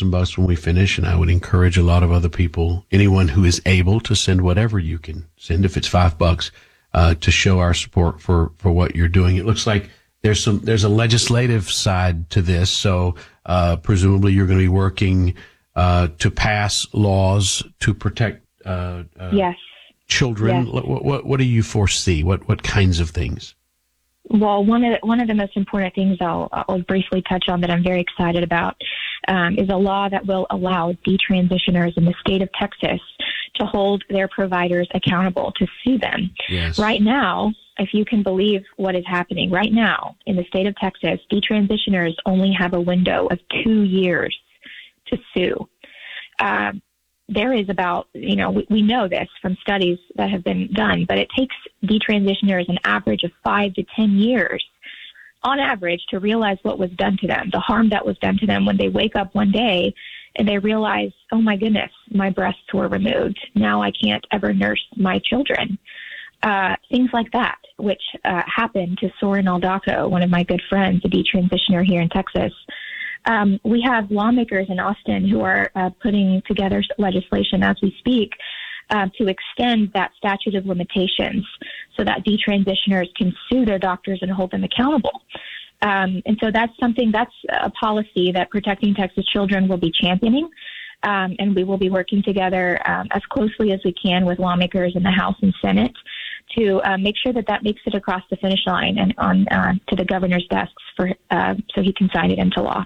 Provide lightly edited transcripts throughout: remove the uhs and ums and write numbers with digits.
$1,000 when we finish, and I would encourage a lot of other people, anyone who is able, to send whatever you can send, if it's $5, to show our support for what you're doing. It looks like there's a legislative side to this, so presumably you're going to be working to pass laws to protect yes. children. Yes. What do you foresee? What kinds of things? Well, one of the most important things I'll briefly touch on that I'm very excited about is a law that will allow detransitioners in the state of Texas to hold their providers accountable, to sue them. Yes. Right now, if you can believe what is happening right now in the state of Texas, detransitioners only have a window of 2 years to sue. There is about, we know this from studies that have been done, but it takes detransitioners an average of 5 to 10 years on average to realize what was done to them, the harm that was done to them when they wake up one day and they realize, oh my goodness, my breasts were removed. Now I can't ever nurse my children. Things like that, which happened to Soren Aldaco, one of my good friends, a detransitioner here in Texas. We have lawmakers in Austin who are putting together legislation as we speak to extend that statute of limitations so that detransitioners can sue their doctors and hold them accountable. And so that's a policy that Protecting Texas Children will be championing. And we will be working together as closely as we can with lawmakers in the House and Senate to make sure that makes it across the finish line and on to the governor's desks so he can sign it into law.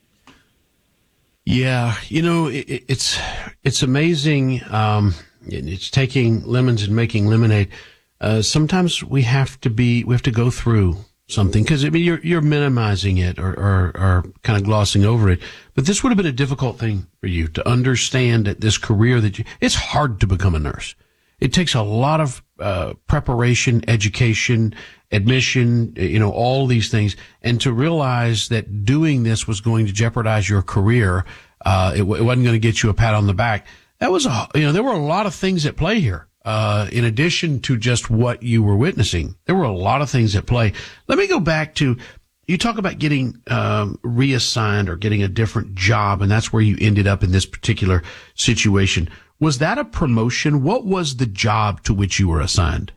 Yeah, it's amazing. It's taking lemons and making lemonade. Sometimes we have to go through something because you're minimizing it or kind of glossing over it. But this would have been a difficult thing for you to understand that this career it's hard to become a nurse. It takes a lot of preparation, education, admission, all these things. And to realize that doing this was going to jeopardize your career, it wasn't going to get you a pat on the back. That was there were a lot of things at play here. In addition to just what you were witnessing, there were a lot of things at play. Let me go back to, you talk about getting reassigned or getting a different job, and that's where you ended up in this particular situation. Was that a promotion? What was the job to which you were assigned?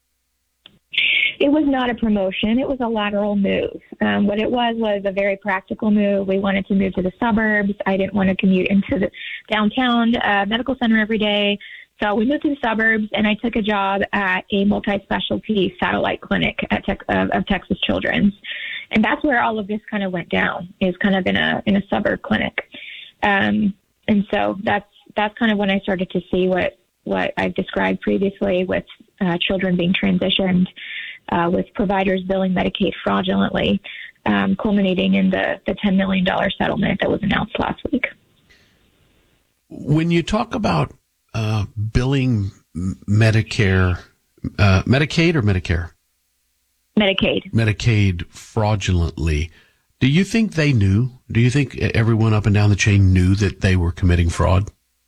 It was not a promotion. It was a lateral move. What it was a very practical move. We wanted to move to the suburbs. I didn't want to commute into the downtown medical center every day. So we moved to the suburbs, and I took a job at a multi-specialty satellite clinic of Texas Children's. And that's where all of this kind of went down, is kind of in a suburb clinic. And so that's kind of when I started to see what I've described previously with children being transitioned, with providers billing Medicaid fraudulently, culminating in the $10 million settlement that was announced last week. When you talk about billing Medicare, Medicaid or Medicare? Medicaid fraudulently. Do you think they knew? Do you think everyone up and down the chain knew that they were committing fraud?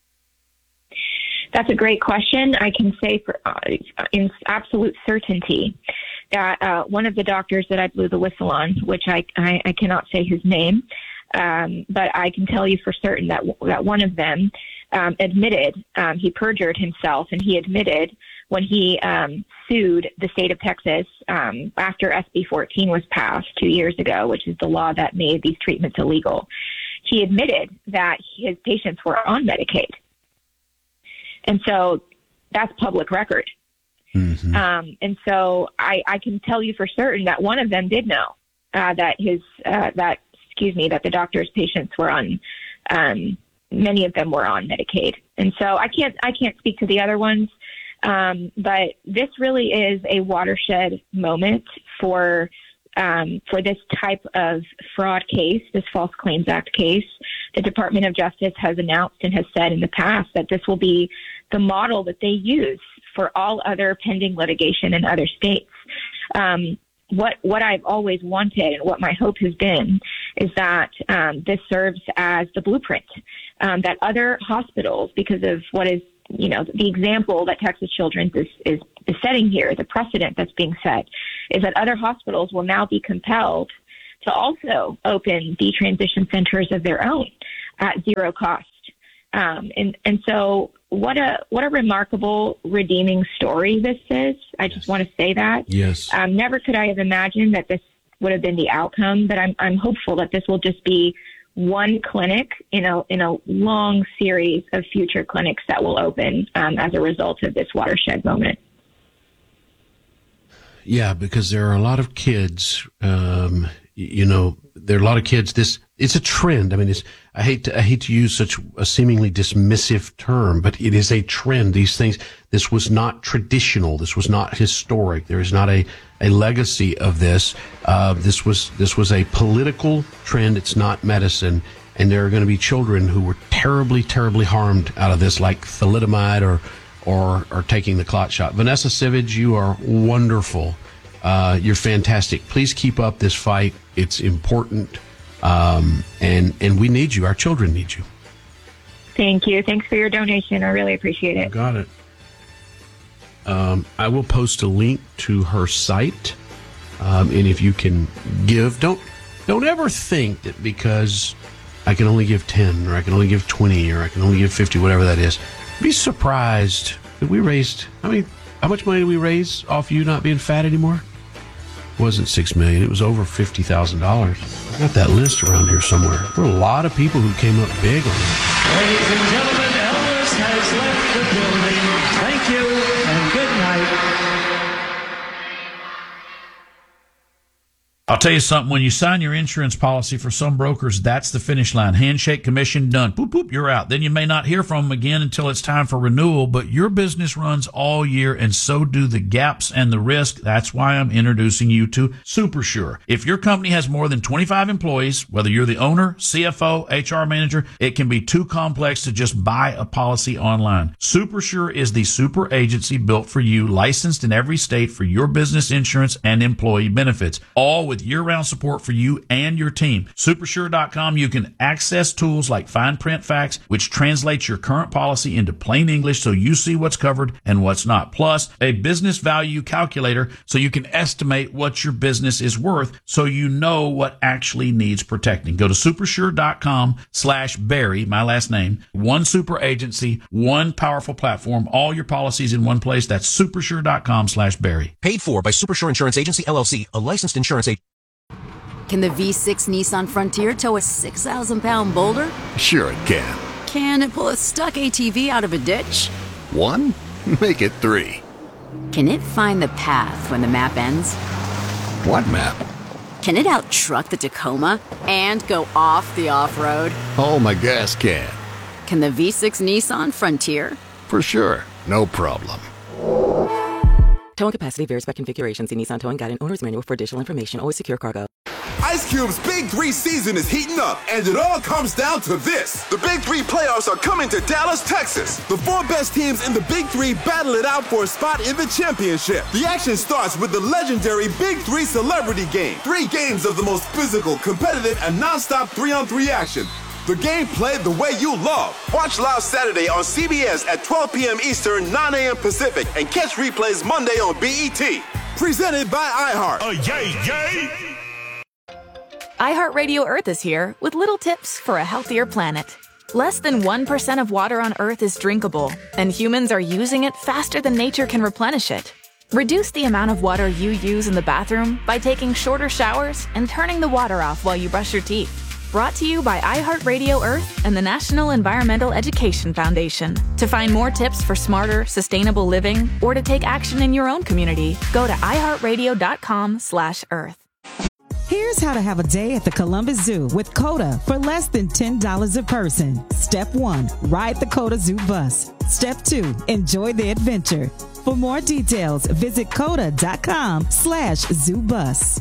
That's a great question. I can say in absolute certainty that one of the doctors that I blew the whistle on, which I cannot say his name, but I can tell you for certain that one of them admitted, he perjured himself, and he admitted when he sued the state of Texas after SB 14 was passed 2 years ago, which is the law that made these treatments illegal. He admitted that his patients were on Medicaid. And so that's public record. Mm-hmm. And so I can tell you for certain that one of them did know that the doctor's patients were on, many of them were on Medicaid. And so I can't speak to the other ones. But this really is a watershed moment for this type of fraud case, this False Claims Act case. The Department of Justice has announced and has said in the past that this will be the model that they use for all other pending litigation in other states. What I've always wanted and what my hope has been is that this serves as the blueprint, that other hospitals, because of what is, the example that Texas Children's is setting here, the precedent that's being set, is that other hospitals will now be compelled to also open detransition centers of their own. at zero cost. And so what a remarkable, redeeming story this is. I just want to say that. Yes. Never could I have imagined that this would have been the outcome, but I'm hopeful that this will just be one clinic in a long series of future clinics that will open as a result of this watershed moment. Yeah, because there are a lot of kids, there are a lot of kids. It's a trend. I mean, I hate to use such a seemingly dismissive term, but it is a trend. These things, this was not traditional. This was not historic. There is not a legacy of this. This was a political trend. It's not medicine. And there are going to be children who were terribly, terribly harmed out of this, like thalidomide or taking the clot shot. Vanessa Sivage, you are wonderful. You're fantastic. Please keep up this fight. It's important. And we need you. Our children need you. Thank you. Thanks for your donation. I really appreciate it. Got it. I will post a link to her site. And if you can give, don't ever think that because I can only give 10 or I can only give 20 or I can only give 50, whatever that is. Be surprised that we raised, how much money did we raise off you not being fat anymore? It wasn't $6 million. It was over $50,000. I got that list around here somewhere. There were a lot of people who came up big on it. Ladies and gentlemen, Elvis has left the building. Thank you and good night. I'll tell you something. When you sign your insurance policy for some brokers, that's the finish line. Handshake, commission, done. Boop, boop, you're out. Then you may not hear from them again until it's time for renewal, but your business runs all year, and so do the gaps and the risk. That's why I'm introducing you to SuperSure. If your company has more than 25 employees, whether you're the owner, CFO, HR manager, it can be too complex to just buy a policy online. SuperSure is the super agency built for you, licensed in every state for your business insurance and employee benefits, all with year-round support for you and your team. Supersure.com, you can access tools like fine print facts, which translates your current policy into plain English so you see what's covered and what's not. Plus, a business value calculator so you can estimate what your business is worth so you know what actually needs protecting. Go to supersure.com/Barry, my last name. One super agency, one powerful platform, all your policies in one place. That's supersure.com/Barry. Paid for by Supersure Insurance Agency, LLC, a licensed insurance agent. Can the V6 Nissan Frontier tow a 6,000-pound boulder? Sure it can. Can it pull a stuck ATV out of a ditch? 1? Make it 3. Can it find the path when the map ends? What map? Can it out-truck the Tacoma and go off the off-road? Oh, my gas can. Can the V6 Nissan Frontier? For sure. No problem. Towing capacity varies by configuration. See Nissan Towing Guide and Owner's Manual for additional information. Always secure cargo. Ice Cube's Big 3 season is heating up, and it all comes down to this. The Big 3 playoffs are coming to Dallas, Texas. The 4 best teams in the Big 3 battle it out for a spot in the championship. The action starts with the legendary Big 3 Celebrity Game. 3 games of the most physical, competitive, and non-stop 3-on-3 action. The game played the way you love. Watch live Saturday on CBS at 12 p.m. Eastern, 9 a.m. Pacific, and catch replays Monday on BET. Presented by iHeart. Yay! iHeartRadio Earth is here with little tips for a healthier planet. Less than 1% of water on Earth is drinkable, and humans are using it faster than nature can replenish it. Reduce the amount of water you use in the bathroom by taking shorter showers and turning the water off while you brush your teeth. Brought to you by iHeartRadio Earth and the National Environmental Education Foundation. To find more tips for smarter, sustainable living or to take action in your own community, go to iHeartRadio.com/Earth. Here's how to have a day at the Columbus Zoo with COTA for less than $10 a person. Step 1, ride the COTA Zoo bus. Step 2, enjoy the adventure. For more details, visit COTA.com/ZooBus.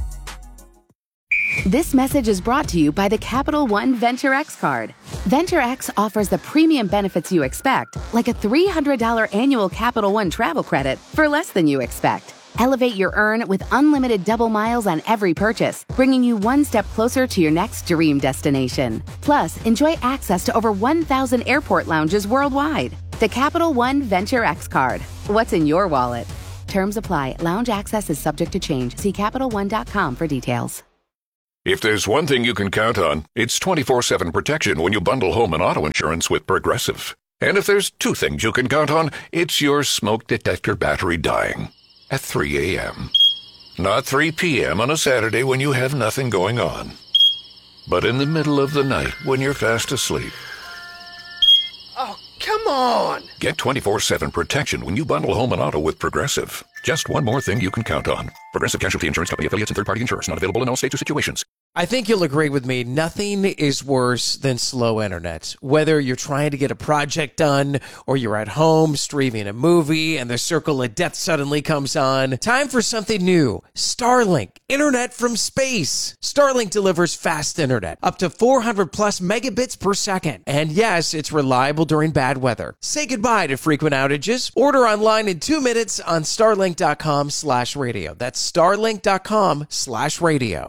This message is brought to you by the Capital One Venture X card. Venture X offers the premium benefits you expect, like a $300 annual Capital One travel credit for less than you expect. Elevate your earn with unlimited double miles on every purchase, bringing you one step closer to your next dream destination. Plus, enjoy access to over 1,000 airport lounges worldwide. The Capital One Venture X card. What's in your wallet? Terms apply. Lounge access is subject to change. See CapitalOne.com for details. If there's one thing you can count on, it's 24/7 protection when you bundle home and auto insurance with Progressive. And if there's two things you can count on, it's your smoke detector battery dying at 3 a.m. Not 3 p.m. on a Saturday when you have nothing going on, but in the middle of the night when you're fast asleep. Oh, come on! Get 24/7 protection when you bundle home and auto with Progressive. Just one more thing you can count on. Progressive Casualty Insurance Company, affiliates, and third-party insurers. Not available in all states or situations. I think you'll agree with me. Nothing is worse than slow internet. Whether you're trying to get a project done or you're at home streaming a movie and the circle of death suddenly comes on. Time for something new. Starlink. Internet from space. Starlink delivers fast internet. Up to 400 plus megabits per second. And yes, it's reliable during bad weather. Say goodbye to frequent outages. Order online in 2 minutes on starlink.com/radio. That's starlink.com/radio.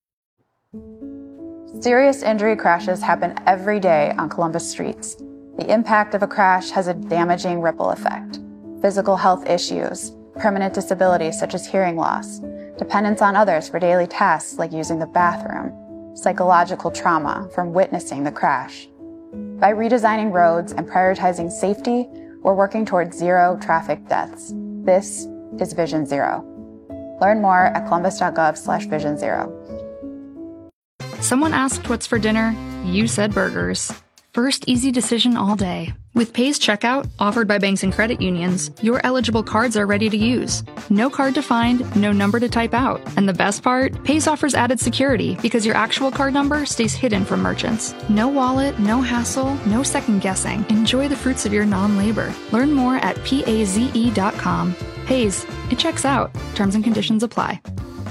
Serious injury crashes happen every day on Columbus streets. The impact of a crash has a damaging ripple effect. Physical health issues, permanent disabilities such as hearing loss, dependence on others for daily tasks like using the bathroom, psychological trauma from witnessing the crash. By redesigning roads and prioritizing safety, we're working towards zero traffic deaths. This is Vision Zero. Learn more at columbus.gov/Vision Zero. Someone asked what's for dinner, you said burgers. First easy decision all day. With Pay's checkout, offered by banks and credit unions, your eligible cards are ready to use. No card to find, no number to type out. And the best part? Pay's offers added security because your actual card number stays hidden from merchants. No wallet, no hassle, no second guessing. Enjoy the fruits of your non-labor. Learn more at PAZE.com. Pay's, it checks out. Terms and conditions apply.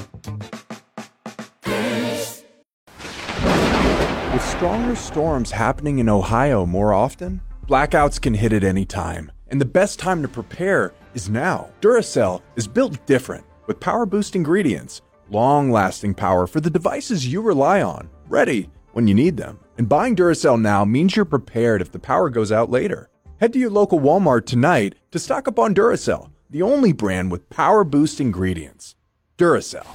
With stronger storms happening in Ohio more often, blackouts can hit at any time, and the best time to prepare is now. Duracell is built different, with power-boost ingredients, long-lasting power for the devices you rely on, ready when you need them. And buying Duracell now means you're prepared if the power goes out later. Head to your local Walmart tonight to stock up on Duracell, the only brand with power-boost ingredients. Duracell.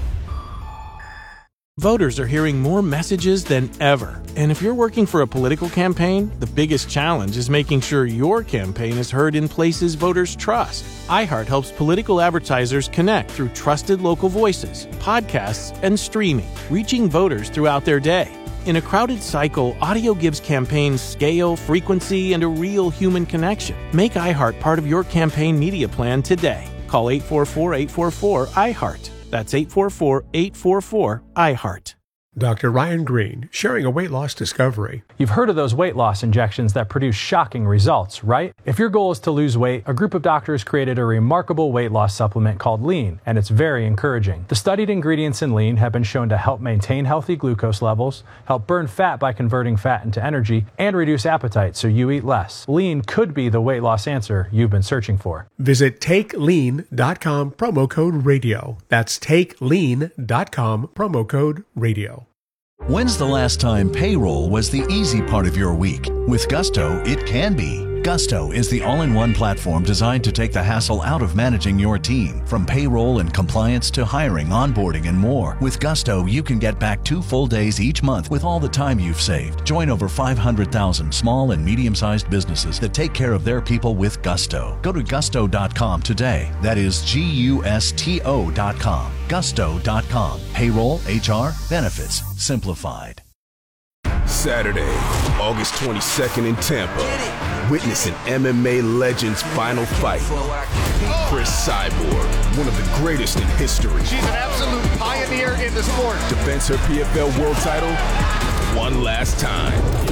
Voters are hearing more messages than ever. And if you're working for a political campaign, the biggest challenge is making sure your campaign is heard in places voters trust. iHeart helps political advertisers connect through trusted local voices, podcasts, and streaming, reaching voters throughout their day. In a crowded cycle, audio gives campaigns scale, frequency, and a real human connection. Make iHeart part of your campaign media plan today. Call 844-844-iHeart. That's 844-844-iHeart. Dr. Ryan Green, sharing a weight loss discovery. You've heard of those weight loss injections that produce shocking results, right? If your goal is to lose weight, a group of doctors created a remarkable weight loss supplement called Lean, and it's very encouraging. The studied ingredients in Lean have been shown to help maintain healthy glucose levels, help burn fat by converting fat into energy, and reduce appetite so you eat less. Lean could be the weight loss answer you've been searching for. Visit TakeLean.com, promo code radio. That's TakeLean.com, promo code radio. When's the last time payroll was the easy part of your week? With Gusto, it can be. Gusto is the all-in-one platform designed to take the hassle out of managing your team. From payroll and compliance to hiring, onboarding, and more. With Gusto, you can get back 2 full days each month with all the time you've saved. Join over 500,000 small and medium-sized businesses that take care of their people with Gusto. Go to gusto.com today. That is Gusto.com. Gusto.com. Payroll, HR, benefits, simplified. Saturday, August 22nd in Tampa. Witness an MMA legend's final fight. Chris Cyborg, one of the greatest in history. She's an absolute pioneer in the sport. Defends her PFL world title one last time.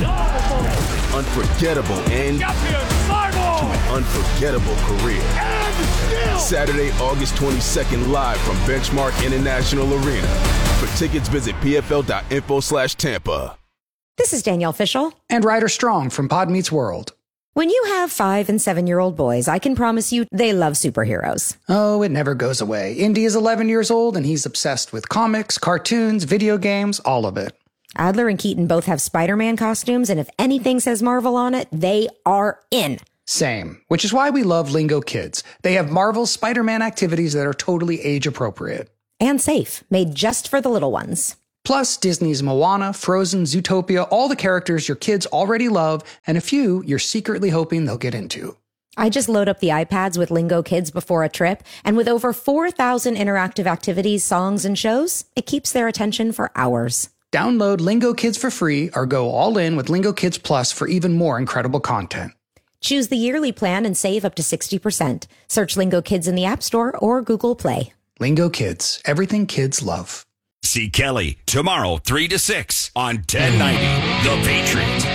Unforgettable end to an unforgettable career. Saturday, August 22nd, live from Benchmark International Arena. For tickets, visit pfl.info/Tampa. This is Danielle Fishel. And Ryder Strong from Pod Meets World. When you have 5- and 7-year-old boys, I can promise you they love superheroes. Oh, it never goes away. Indy is 11 years old and he's obsessed with comics, cartoons, video games, all of it. Adler and Keaton both have Spider-Man costumes, and if anything says Marvel on it, they are in. Same, which is why we love Lingo Kids. They have Marvel's Spider-Man activities that are totally age appropriate. And safe, made just for the little ones. Plus, Disney's Moana, Frozen, Zootopia, all the characters your kids already love, and a few you're secretly hoping they'll get into. I just load up the iPads with Lingo Kids before a trip, and with over 4,000 interactive activities, songs, and shows, it keeps their attention for hours. Download Lingo Kids for free or go all in with Lingo Kids Plus for even more incredible content. Choose the yearly plan and save up to 60%. Search Lingo Kids in the App Store or Google Play. Lingo Kids, everything kids love. See Kelly tomorrow, 3 to 6 on 1090 The Patriot.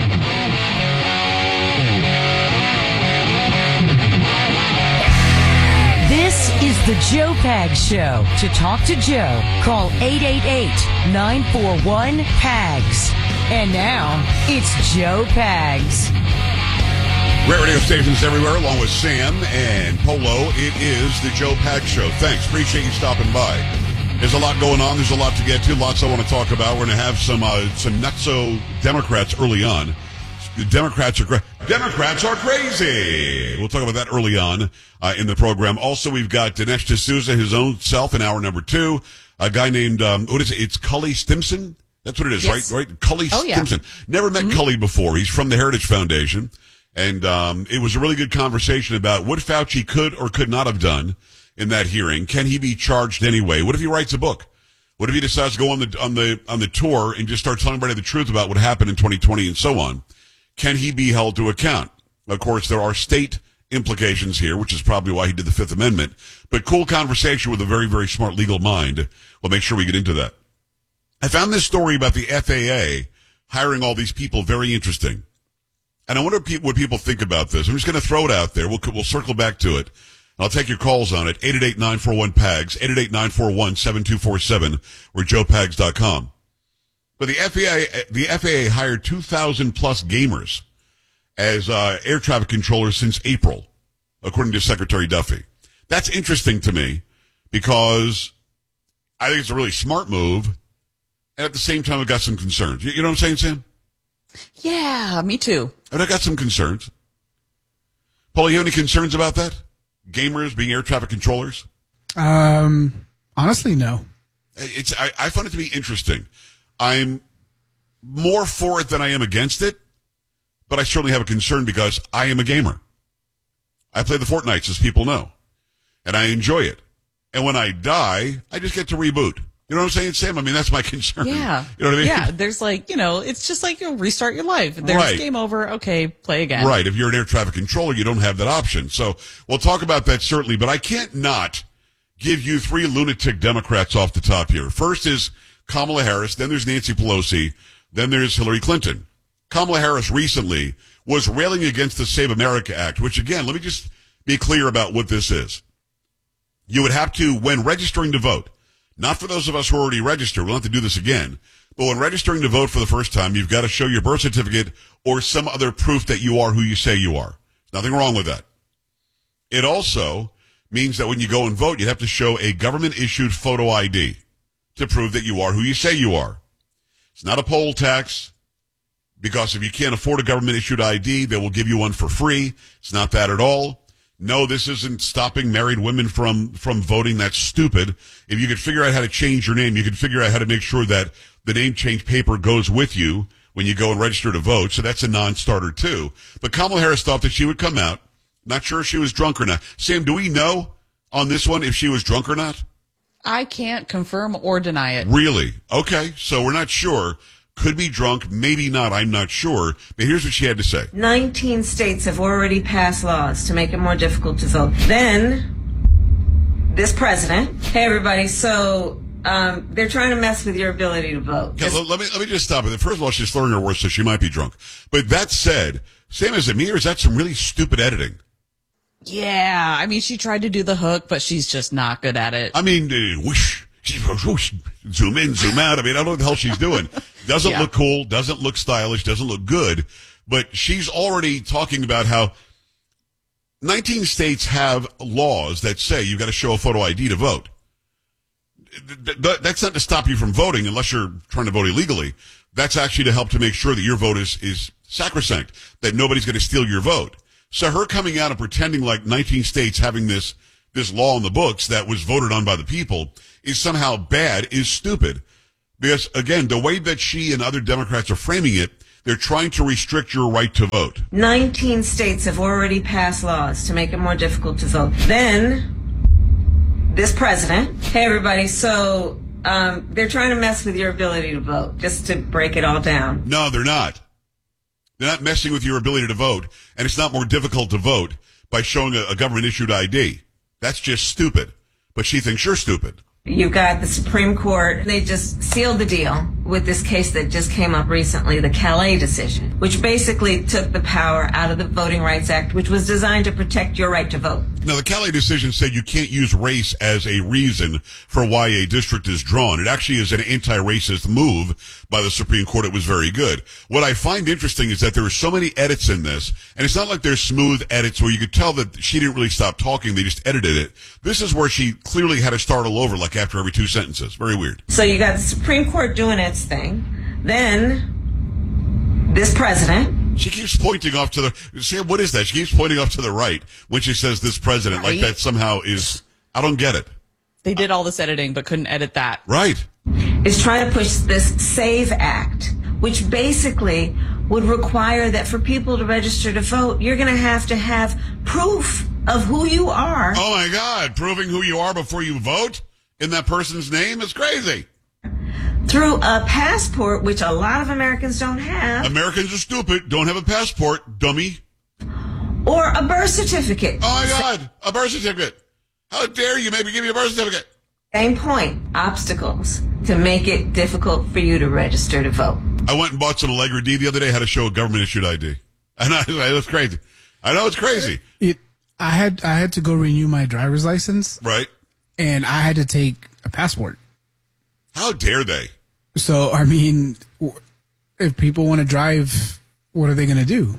This is the Joe Pags Show. To talk to Joe, call 888-941-PAGS. And now, it's Joe Pags. Great radio stations everywhere, along with Sam and Polo. It is the Joe Pags Show. Thanks. Appreciate you stopping by. There's a lot going on. There's a lot to get to. Lots I want to talk about. We're going to have some nutso Democrats early on. The Democrats are crazy. We'll talk about that early on in the program. Also, we've got Dinesh D'Souza, his own self, in hour number 2. A guy named, what is it? It's Cully Stimson? That's what it is, yes. right? Cully Stimson. Never met Cully before. He's from the Heritage Foundation. And it was a really good conversation about what Fauci could or could not have done in that hearing. Can he be charged anyway? What if he writes a book? What if he decides to go on the tour and just start telling everybody the truth about what happened in 2020 and so on? Can he be held to account? Of course, there are state implications here, which is probably why he did the Fifth Amendment. But cool conversation with a very, very smart legal mind. We'll make sure we get into that. I found this story about the FAA hiring all these people very interesting. And I wonder what people think about this. I'm just going to throw it out there. We'll circle back to it. I'll take your calls on it. 888-941-PAGS, 888-941-7247, or joepags.com. But the FAA hired 2,000 plus gamers as air traffic controllers since April, according to Secretary Duffy. That's interesting to me because I think it's a really smart move, and at the same time, I've got some concerns. You know what I'm saying, Sam? Yeah, me too. And I got some concerns. Paul, you have any concerns about that? Gamers being air traffic controllers? Honestly, no. I find it to be interesting. I'm more for it than I am against it, but I certainly have a concern because I am a gamer. I play the Fortnites, as people know, and I enjoy it. And when I die, I just get to reboot. You know what I'm saying, Sam? I mean, that's my concern. Yeah. You know what I mean? Yeah, there's it's just like you'll restart your life. There's game over. Okay, play again. Right. If you're an air traffic controller, you don't have that option. So we'll talk about that certainly, but I can't not give you 3 lunatic Democrats off the top here. First is Kamala Harris, then there's Nancy Pelosi, then there's Hillary Clinton. Kamala Harris recently was railing against the Save America Act, which again, let me just be clear about what this is. You would have to, when registering to vote, not for those of us who are already registered, we'll have to do this again, but when registering to vote for the first time, you've got to show your birth certificate or some other proof that you are who you say you are. Nothing wrong with that. It also means that when you go and vote, you have to show a government-issued photo ID to prove that you are who you say you are. It's not a poll tax, because if you can't afford a government-issued ID, they will give you one for free. It's not that at all. No, this isn't stopping married women from voting. That's stupid. If you could figure out how to change your name, you could figure out how to make sure that the name change paper goes with you when you go and register to vote. So that's a non-starter too. But Kamala Harris thought that she would come out. Not sure if she was drunk or not. Sam, do we know on this one if she was drunk or not? I can't confirm or deny it. Really? Okay. So we're not sure. Could be drunk, maybe not, I'm not sure. But here's what she had to say. 19 states have already passed laws to make it more difficult to vote. Then, this president, hey everybody, so they're trying to mess with your ability to vote. Okay, let me just stop it. First of all, she's slurring her words, so she might be drunk. But that said, Sam, is it me or is that some really stupid editing? Yeah, I mean, she tried to do the hook, but she's just not good at it. I mean, whoosh, whoosh, zoom in, zoom out. I mean, I don't know what the hell she's doing. Doesn't look cool, doesn't look stylish, doesn't look good. But she's already talking about how 19 states have laws that say you've got to show a photo ID to vote. That's not to stop you from voting unless you're trying to vote illegally. That's actually to help to make sure that your vote is sacrosanct, that nobody's going to steal your vote. So her coming out and pretending like 19 states having this law in the books that was voted on by the people is somehow bad, is stupid. Because, again, the way that she and other Democrats are framing it, they're trying to restrict your right to vote. 19 states have already passed laws to make it more difficult to vote. Then, this president, hey everybody, so they're trying to mess with your ability to vote, just to break it all down. No, they're not. They're not messing with your ability to vote, and it's not more difficult to vote by showing a government-issued ID. That's just stupid. But she thinks you're stupid. You've got the Supreme Court. They just sealed the deal with this case that just came up recently, the Calais decision, which basically took the power out of the Voting Rights Act, which was designed to protect your right to vote. Now, the Calais decision said you can't use race as a reason for why a district is drawn. It actually is an anti-racist move by the Supreme Court. It was very good. What I find interesting is that there are so many edits in this, and it's not like they're smooth edits where you could tell that she didn't really stop talking. They just edited it. This is where she clearly had to start all over, like after every 2 sentences. Very weird. So you got the Supreme Court doing its thing. Then, this president. She keeps pointing off to the... See, what is that? She keeps pointing off to the right when she says this president, right? Like that somehow is... I don't get it. They did all this editing, but couldn't edit that. Right. Is trying to push this SAVE Act, which basically would require that for people to register to vote, you're going to have proof of who you are. Oh, my God. Proving who you are before you vote in that person's name is crazy. Through a passport, which a lot of Americans don't have. Americans are stupid. Don't have a passport, dummy. Or a birth certificate. Oh, my God. A birth certificate. How dare you maybe give me a birth certificate? Same point. Obstacles to make it difficult for you to register to vote. I went and bought some Allegra D the other day, had to show a government-issued ID. And it was crazy. I know it's crazy. I had to go renew my driver's license. Right. And I had to take a passport. How dare they? So, I mean, if people want to drive, what are they going to do?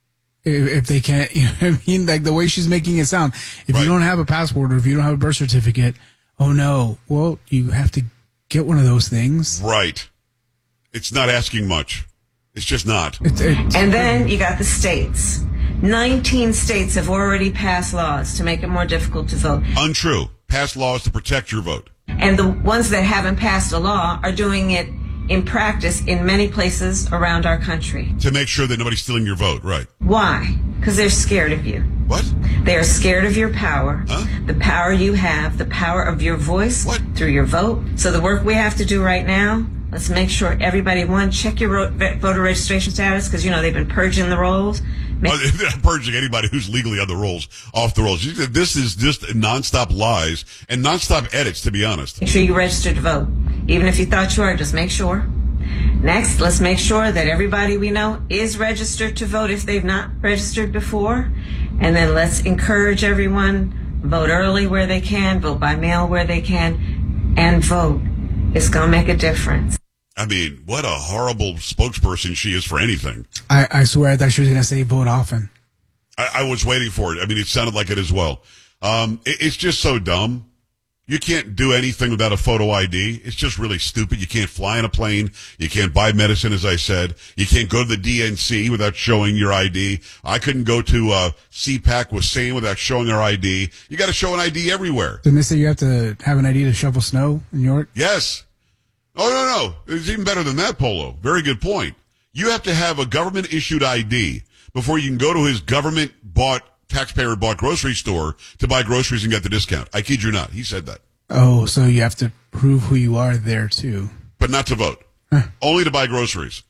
If they can't, you know what I mean? Like the way she's making it sound. If you don't have a passport or if you don't have a birth certificate, oh no, well, you have to get one of those things. Right. It's not asking much. It's just not. And then you got the states. 19 states have already passed laws to make it more difficult to vote. Untrue. Passed laws to protect your vote. And the ones that haven't passed a law are doing it in practice in many places around our country. To make sure that nobody's stealing your vote, right. Why? Because they're scared of you. What? They are scared of your power, the power you have, the power of your voice through your vote. So the work we have to do right now, let's make sure everybody, check your voter registration status, because, you know, they've been purging the rolls. They're not purging anybody who's legally on the rolls, off the rolls. This is just nonstop lies and nonstop edits, to be honest. Make sure you register to vote. Even if you thought you were, just make sure. Next, let's make sure that everybody we know is registered to vote if they've not registered before. And then let's encourage everyone, vote early where they can, vote by mail where they can, and vote. It's going to make a difference. I mean, what a horrible spokesperson she is for anything. I swear I thought she was going to say vote often. I was waiting for it. I mean, it sounded like it as well. It's just so dumb. You can't do anything without a photo ID. It's just really stupid. You can't fly in a plane. You can't buy medicine, as I said. You can't go to the DNC without showing your ID. I couldn't go to CPAC with Sam without showing her ID. You got to show an ID everywhere. Didn't they say you have to have an ID to shovel snow in New York? Yes. Oh, no. It's even better than that, Polo. Very good point. You have to have a government-issued ID before you can go to his government-bought, taxpayer-bought grocery store to buy groceries and get the discount. I kid you not. He said that. Oh, so you have to prove who you are there, too. But not to vote. Only to buy groceries.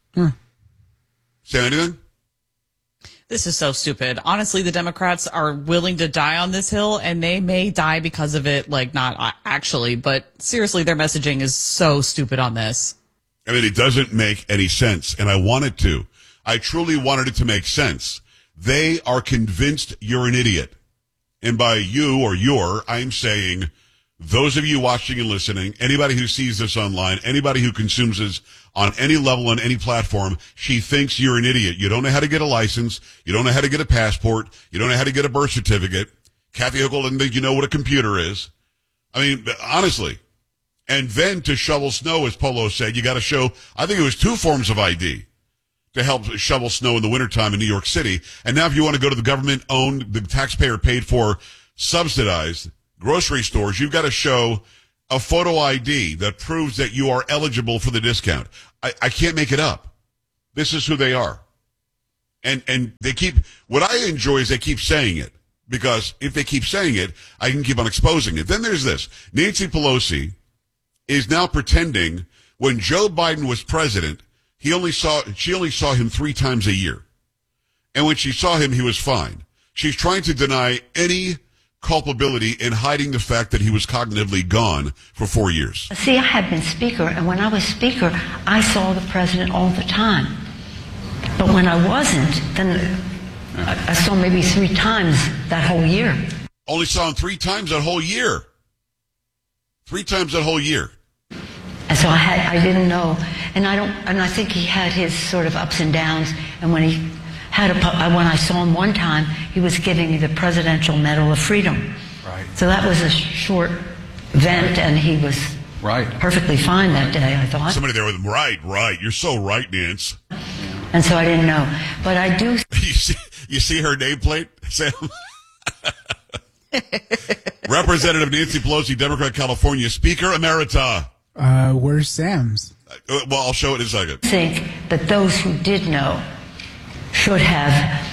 Say anything? This is so stupid. Honestly, the Democrats are willing to die on this hill, and they may die because of it, like, not actually, but seriously, their messaging is so stupid on this. I mean, it doesn't make any sense, and I want it to. I truly wanted it to make sense. They are convinced you're an idiot. And by you or your, I'm saying those of you watching and listening, anybody who sees this online, anybody who consumes this on any level, on any platform, she thinks you're an idiot. You don't know how to get a license. You don't know how to get a passport. You don't know how to get a birth certificate. Kathy Hochul doesn't think you know what a computer is. I mean, honestly. And then to shovel snow, as Polo said, you got to show, I think it was 2 forms of ID to help shovel snow in the wintertime in New York City. And now if you want to go to the government-owned, the taxpayer-paid-for, subsidized grocery stores, you've got to show a photo ID that proves that you are eligible for the discount. I can't make it up. This is who they are. And they keep, what I enjoy is they keep saying it, because if they keep saying it, I can keep on exposing it. Then there's this. Nancy Pelosi is now pretending when Joe Biden was president, she only saw him 3 times a year. And when she saw him, he was fine. She's trying to deny any culpability in hiding the fact that he was cognitively gone for 4 years. See, I had been speaker, and when I was speaker, I saw the president all the time. But when I wasn't, then I saw maybe 3 times that whole year. Only saw him 3 times that whole year. 3 times that whole year. And so I didn't know, and I think he had his sort of ups and downs. And when he had when I saw him one time, he was giving me the Presidential Medal of Freedom. Right. So that was a short event, and he was perfectly fine that day, I thought. Somebody there with him. Right. You're so right, Nance. And so I didn't know, but I do. You see her nameplate, Sam? Representative Nancy Pelosi, Democrat, California, Speaker Emerita. Where's Sam's? Well, I'll show it in a second. I think that those who did know should have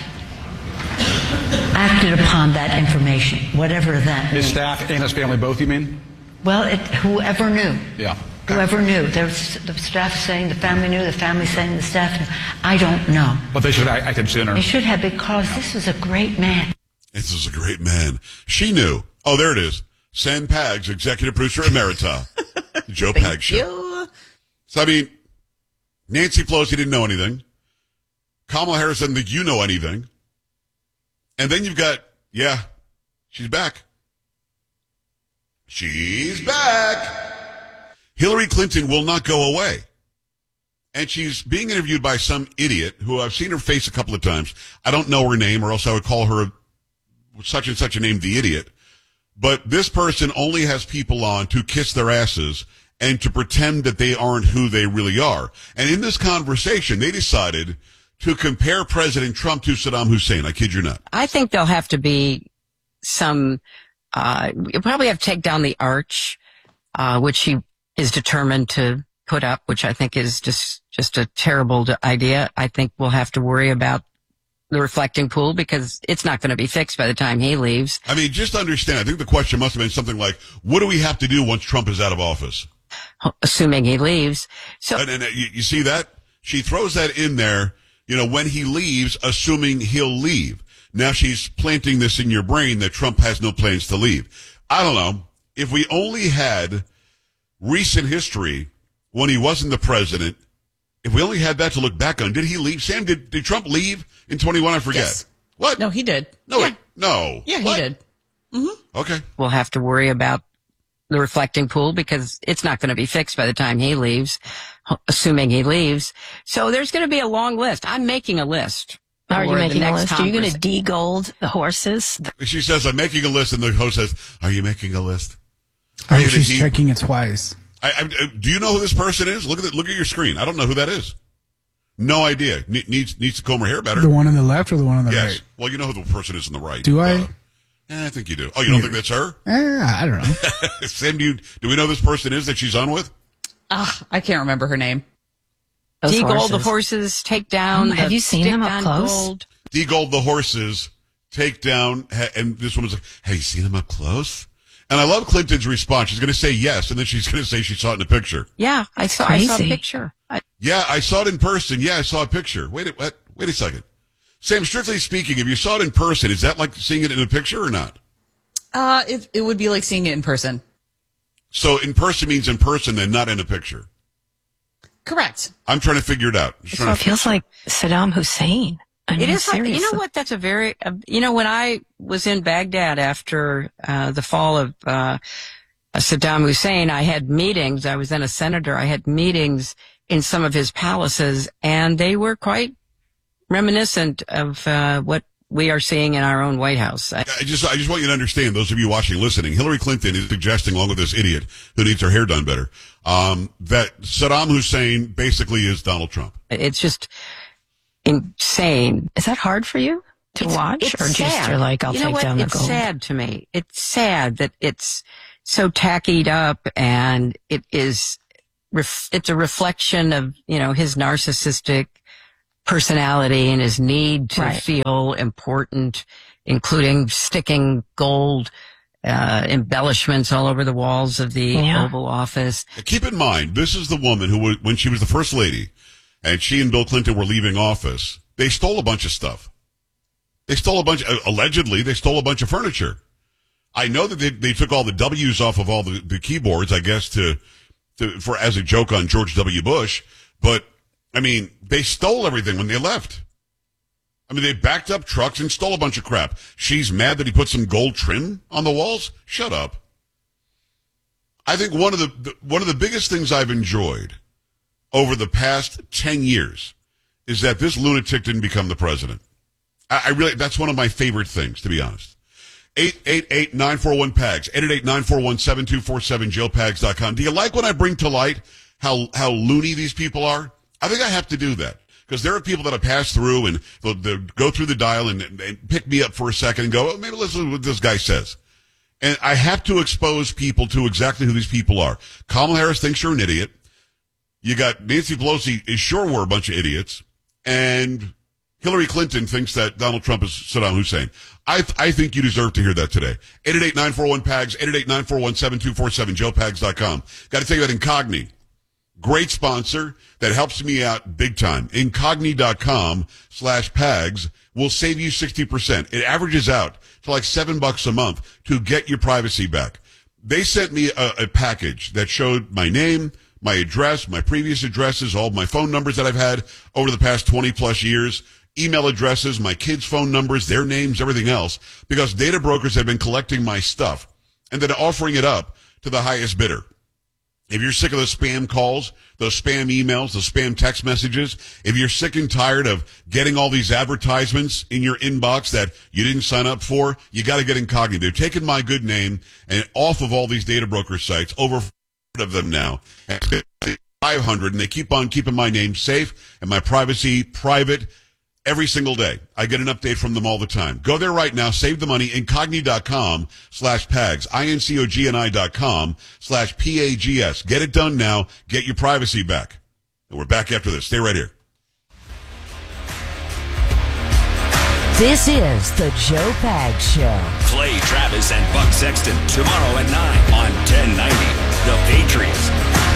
acted upon that information, whatever that His means. staff and his family both, you mean? Well, whoever knew. Yeah. Whoever knew. There's the staff saying the family knew, the family saying the staff knew. I don't know. But they should have acted sooner. They should have, because this was a great man. This is a great man. She knew. Oh, there it is. Sam Pags, Executive Producer Emerita. The Joe Pags Show. So, I mean, Nancy Pelosi didn't know anything. Kamala Harris doesn't think you know anything. And then you've got, she's back. She's back. Hillary Clinton will not go away. And she's being interviewed by some idiot who I've seen her face a couple of times. I don't know her name, or else I would call her such and such a name, the idiot. But this person only has people on to kiss their asses and to pretend that they aren't who they really are. And in this conversation, they decided to compare President Trump to Saddam Hussein. I kid you not. I think there'll have to be some, you'll probably have to take down the arch, which he is determined to put up, which I think is just a terrible idea. I think we'll have to worry about the reflecting pool, because it's not going to be fixed by the time he leaves. I mean, just understand, I think the question must have been something like, what do we have to do once Trump is out of office? Assuming he leaves. So, and you see that? She throws that in there, when he leaves, assuming he'll leave. Now she's planting this in your brain that Trump has no plans to leave. I don't know. If we only had recent history when he wasn't the president, if we only had that to look back on, did he leave? Sam, did Trump leave in 21? I forget. Yes. What? No, he did. No, yeah. No. Yeah, what? he did. Mm-hmm. Okay. We'll have to worry about the reflecting pool, because it's not going to be fixed by the time he leaves, assuming he leaves. So there's going to be a long list. I'm making a list. Are you making a list? Congress. Are you going to de-gold the horses? She says, I'm making a list, and the host says, are you making a list? Oh, she's checking it twice. Do you know who this person is? Look at your screen. I don't know who that is. No idea. Needs to comb her hair better. The one on the left or the one on the right? Well, you know who the person is on the right. Do I? I think you do. Oh, you don't think that's her? I don't know. Sam, do we know who this person is that she's on with? I can't remember her name. De-gold the horses, take down. Have you seen them up close? De-gold the horses, take down. And this woman's like, have you seen them up close? And I love Clinton's response. She's going to say yes, and then she's going to say she saw it in a picture. Yeah, I saw a picture. I saw it in person. Yeah, I saw a picture. Wait a second. Sam, strictly speaking, if you saw it in person, is that like seeing it in a picture or not? It would be like seeing it in person. So in person means in person, then not in a picture. Correct. I'm trying to figure it out. So it feels like Saddam Hussein. It is like, you know what? That's a very, when I was in Baghdad after the fall of Saddam Hussein, I had meetings. I was then a senator. I had meetings in some of his palaces, and they were quite reminiscent of what we are seeing in our own White House. I just want you to understand, those of you watching, listening, Hillary Clinton is suggesting, along with this idiot who needs her hair done better, that Saddam Hussein basically is Donald Trump. It's just insane. Is that hard for you to watch, or just you're like, I'll take down the gold? It's sad to me. It's sad that it's so tackied up, and it's a reflection of, his narcissistic personality and his need to feel important, including sticking gold embellishments all over the walls of the Oval Office. Keep in mind, this is the woman who, when she was the first lady, and she and Bill Clinton were leaving office, they stole a bunch of stuff. Allegedly, they stole a bunch of furniture. I know that they took all the W's off of all the keyboards, I guess, as a joke on George W. Bush, but, they stole everything when they left. They backed up trucks and stole a bunch of crap. She's mad that he put some gold trim on the walls? Shut up. I think one of the biggest things I've enjoyed over the past 10 years is that this lunatic didn't become the president. I really, that's one of my favorite things, to be honest. 888-941-PAGS, 888-941-7247, JoePags.com. Do you like when I bring to light how loony these people are? I think I have to do that. Because there are people that I pass through and they'll go through the dial and pick me up for a second and go, maybe listen to what this guy says. And I have to expose people to exactly who these people are. Kamala Harris thinks you're an idiot. You got Nancy Pelosi is sure we're a bunch of idiots. And Hillary Clinton thinks that Donald Trump is Saddam Hussein. I think you deserve to hear that today. 888-941-PAGS, 888-941-7247, JoePags.com. Got to tell you about Incogni. Great sponsor that helps me out big time. Incogni.com/PAGS will save you 60%. It averages out to like $7 a month to get your privacy back. They sent me a package that showed my name, my address, my previous addresses, all my phone numbers that I've had over the past 20 plus years, email addresses, my kids' phone numbers, their names, everything else, because data brokers have been collecting my stuff and then offering it up to the highest bidder. If you're sick of those spam calls, those spam emails, those spam text messages, if you're sick and tired of getting all these advertisements in your inbox that you didn't sign up for, you got to get Incogni. They're taking my good name and off of all these data broker sites, over 400 of them now, 500, and they keep on keeping my name safe and my privacy private every single day. I get an update from them all the time. Go there right now. Save the money. Incogni.com/PAGS. INCOGNI.com/PAGS. Get it done now. Get your privacy back. And we're back after this. Stay right here. This is the Joe Pags Show. Clay Travis and Buck Sexton tomorrow at 9 on 1090 The Patriots.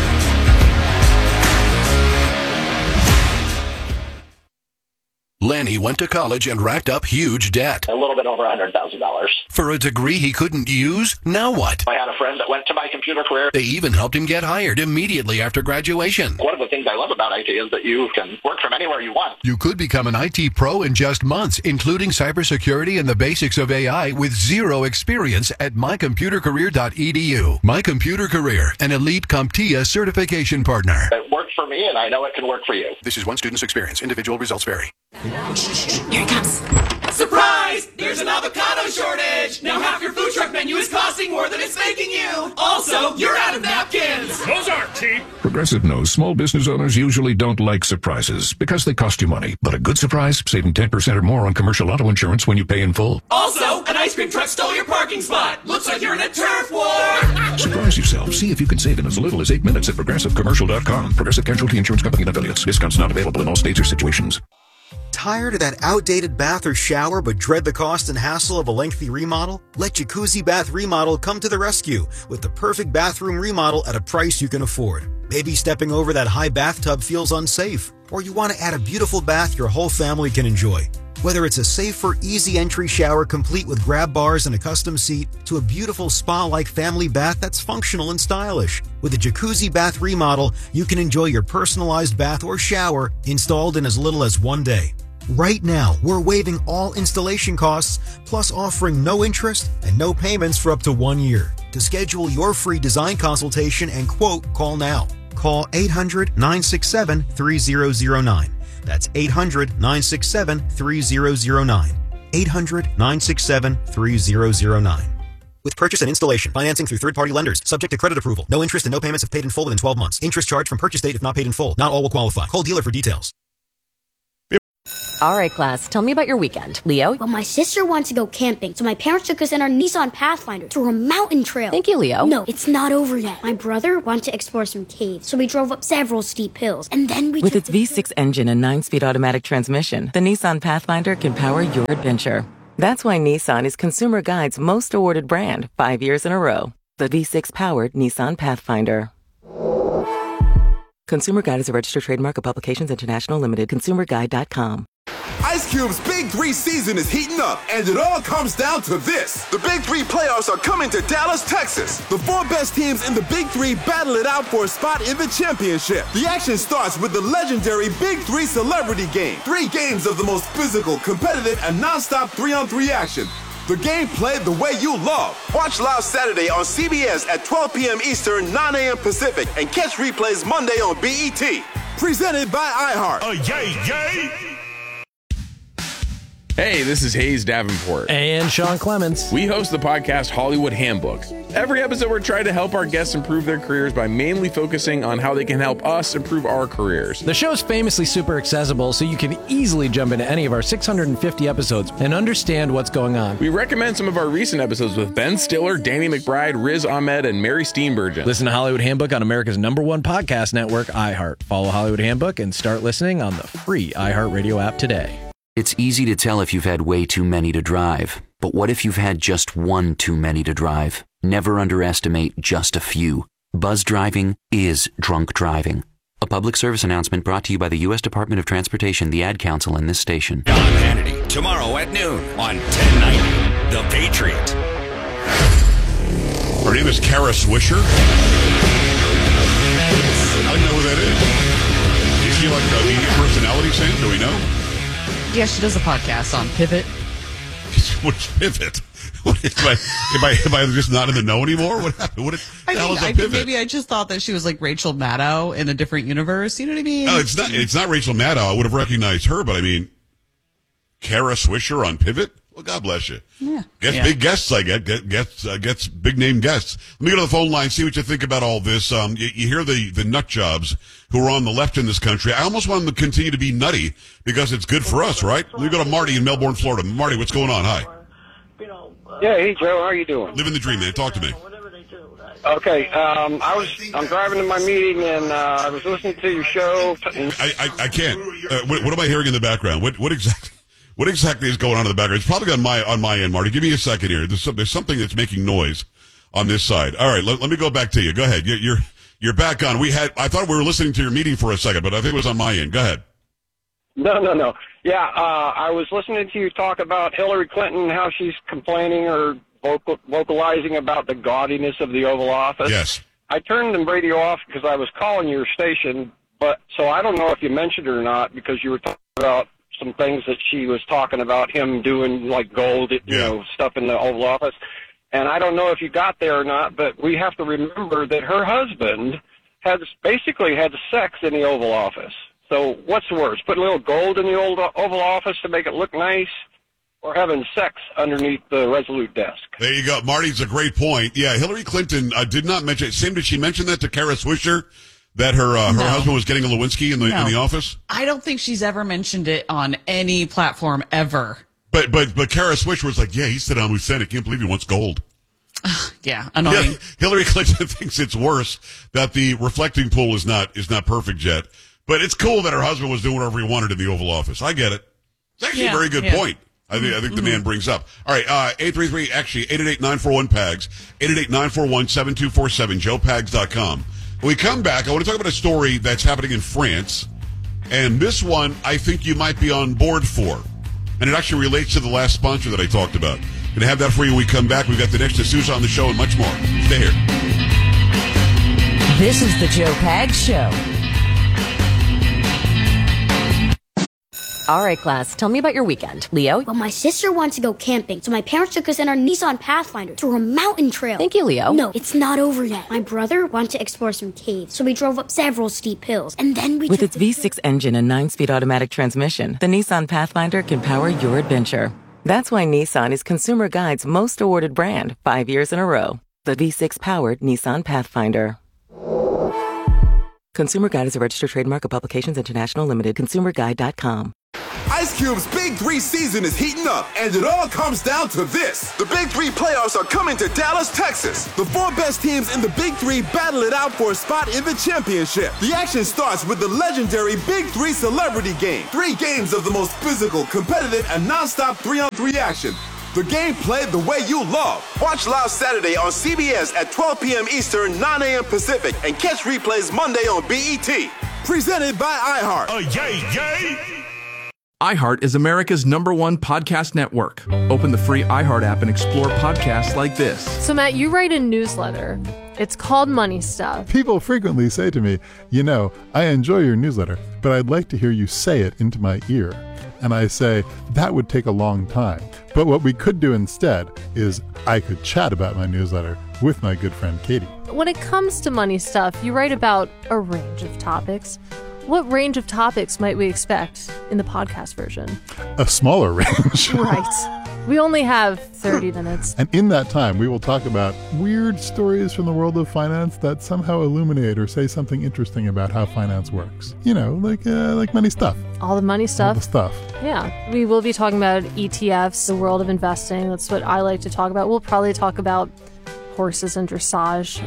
Lenny went to college and racked up huge debt. A little bit over $100,000. For a degree he couldn't use? Now what? I had a friend that went to My Computer Career. They even helped him get hired immediately after graduation. One of the things I love about IT is that you can work from anywhere you want. You could become an IT pro in just months, including cybersecurity and the basics of AI with zero experience at mycomputercareer.edu. My Computer Career, an elite CompTIA certification partner. It worked for me, and I know it can work for you. This is one student's experience. Individual results vary. Here it comes. Surprise! There's an avocado shortage! Now half your food truck menu is costing more than it's making you! Also, you're out of napkins! Those aren't cheap! Progressive knows small business owners usually don't like surprises because they cost you money. But a good surprise, saving 10% or more on commercial auto insurance when you pay in full. Also, an ice cream truck stole your parking spot! Looks like you're in a turf war! Surprise yourself. See if you can save in as little as 8 minutes at ProgressiveCommercial.com. Progressive Casualty Insurance Company and Affiliates. Discounts not available in all states or situations. Tired of that outdated bath or shower but dread the cost and hassle of a lengthy remodel? Let Jacuzzi Bath Remodel come to the rescue with the perfect bathroom remodel at a price you can afford. Maybe stepping over that high bathtub feels unsafe, or you want to add a beautiful bath your whole family can enjoy. Whether it's a safer, easy entry shower complete with grab bars and a custom seat, to a beautiful spa-like family bath that's functional and stylish. With a Jacuzzi Bath Remodel, you can enjoy your personalized bath or shower installed in as little as 1 day. Right now, we're waiving all installation costs, plus offering no interest and no payments for up to 1 year. To schedule your free design consultation and quote, call now. Call 800-967-3009. That's 800-967-3009. 800-967-3009. With purchase and installation, financing through third-party lenders, subject to credit approval. No interest and no payments if paid in full within 12 months. Interest charged from purchase date if not paid in full. Not all will qualify. Call dealer for details. All right, class, tell me about your weekend. Leo? Well, my sister wants to go camping, so my parents took us in our Nissan Pathfinder through a mountain trail. Thank you, Leo. No, it's not over yet. My brother wanted to explore some caves, so we drove up several steep hills, and then we With its V6 engine and 9-speed automatic transmission, the Nissan Pathfinder can power your adventure. That's why Nissan is Consumer Guide's most awarded brand 5 years in a row. The V6-powered Nissan Pathfinder. Consumer Guide is a registered trademark of Publications International Limited. ConsumerGuide.com. Ice Cube's Big 3 season is heating up, and it all comes down to this. The Big 3 playoffs are coming to Dallas, Texas. The 4 best teams in the Big 3 battle it out for a spot in the championship. The action starts with the legendary Big 3 Celebrity Game. 3 games of the most physical, competitive, and non-stop 3-on-3 action. The game played the way you love. Watch live Saturday on CBS at 12 p.m. Eastern, 9 a.m. Pacific, and catch replays Monday on BET. Presented by iHeart. Yay! Hey, this is Hayes Davenport. And Sean Clements. We host the podcast Hollywood Handbook. Every episode, we're trying to help our guests improve their careers by mainly focusing on how they can help us improve our careers. The show's famously super accessible, so you can easily jump into any of our 650 episodes and understand what's going on. We recommend some of our recent episodes with Ben Stiller, Danny McBride, Riz Ahmed, and Mary Steenburgen. Listen to Hollywood Handbook on America's #1 podcast network, iHeart. Follow Hollywood Handbook and start listening on the free iHeartRadio app today. It's easy to tell if you've had way too many to drive. But what if you've had just one too many to drive? Never underestimate just a few. Buzz driving is drunk driving. A public service announcement brought to you by the U.S. Department of Transportation, the Ad Council, and this station. John Hannity, tomorrow at noon on 1090, The Patriot. Her name is Kara Swisher. I don't know who that is. Is she like a media personality, Sam? Do we know? Yeah, she does a podcast on Pivot. What's Pivot? Am I just not in the know anymore? What happened? What the hell is a Pivot? Maybe I just thought that she was like Rachel Maddow in a different universe. You know what I mean? No, it's not Rachel Maddow. I would have recognized her, but I mean, Kara Swisher on Pivot? Well, God bless you. Yeah. Big guests I gets big name guests. Let me go to the phone line, see what you think about all this. You hear the nut jobs who are on the left in this country. I almost want them to continue to be nutty because it's good for us, right? Let me go to Marty in Melbourne, Florida. Marty, what's going on? Hi. Yeah, hey Joe, how are you doing? Living the dream, man. Talk to me. Okay, I'm driving to my meeting and I was listening to your show. I can't. What am I hearing in the background? What exactly is going on in the background? It's probably on my end, Marty. Give me a second here. There's something that's making noise on this side. All right, let me go back to you. Go ahead. You're back on. I thought we were listening to your meeting for a second, but I think it was on my end. Go ahead. No. Yeah, I was listening to you talk about Hillary Clinton, how she's complaining or vocalizing about the gaudiness of the Oval Office. Yes. I turned the radio off because I was calling your station, so I don't know if you mentioned it or not because you were talking about some things that she was talking about him doing like gold, stuff in the Oval Office. And I don't know if you got there or not, but we have to remember that her husband basically had sex in the Oval Office. So what's worse, putting a little gold in the Oval Office to make it look nice, or having sex underneath the Resolute desk? There you go. Marty's a great point. Yeah, Hillary Clinton did not mention it. Sam, did she mention that to Kara Swisher? That her husband was getting a Lewinsky in the office? I don't think she's ever mentioned it on any platform ever. But Kara Swisher was like, yeah, he's Saddam Hussein. I can't believe he wants gold. Yeah, annoying. Yeah, Hillary Clinton thinks it's worse that the reflecting pool is not perfect yet. But it's cool that her husband was doing whatever he wanted in the Oval Office. I get it. It's actually a very good point. I think the man brings up. All right, 833, actually, 888-941-PAGS, 888-941-7247, joepags.com. When we come back, I want to talk about a story that's happening in France. And this one, I think you might be on board for. And it actually relates to the last sponsor that I talked about. Going to have that for you when we come back. We've got the next D'Souza on the show and much more. Stay here. This is the Joe Pags Show. All right, class, tell me about your weekend. Leo? Well, my sister wants to go camping, so my parents took us in our Nissan Pathfinder through a mountain trail. Thank you, Leo. No, it's not over yet. My brother wanted to explore some caves, so we drove up several steep hills, and then we... With its V6 engine and 9-speed automatic transmission, the Nissan Pathfinder can power your adventure. That's why Nissan is Consumer Guide's most awarded brand 5 years in a row. The V6-powered Nissan Pathfinder. Consumer Guide is a registered trademark of Publications International Limited. ConsumerGuide.com. Ice Cube's Big 3 season is heating up, and it all comes down to this. The Big 3 playoffs are coming to Dallas, Texas. The 4 best teams in the Big 3 battle it out for a spot in the championship. The action starts with the legendary Big 3 Celebrity Game. 3 games of the most physical, competitive, and non-stop 3-on-3 action. The game played the way you love. Watch live Saturday on CBS at 12 p.m. Eastern, 9 a.m. Pacific, and catch replays Monday on BET. Presented by iHeart. iHeart is America's #1 podcast network. Open the free iHeart app and explore podcasts like this. So, Matt, you write a newsletter. It's called Money Stuff. People frequently say to me, you know, I enjoy your newsletter, but I'd like to hear you say it into my ear. And I say, that would take a long time. But what we could do instead is I could chat about my newsletter with my good friend Katie. When it comes to Money Stuff, you write about a range of topics. What range of topics might we expect in the podcast version? A smaller range. Right. We only have 30 minutes. And in that time, we will talk about weird stories from the world of finance that somehow illuminate or say something interesting about how finance works. You know, like money stuff. All the money stuff. All the stuff. Yeah. We will be talking about ETFs, the world of investing. That's what I like to talk about. We'll probably talk about horses and dressage